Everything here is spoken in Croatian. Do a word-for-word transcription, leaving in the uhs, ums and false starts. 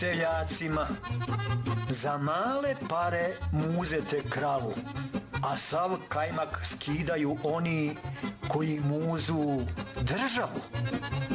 seljacima. Za male pare muzete kravu, a sav kajmak skidaju oni koji muzu državu.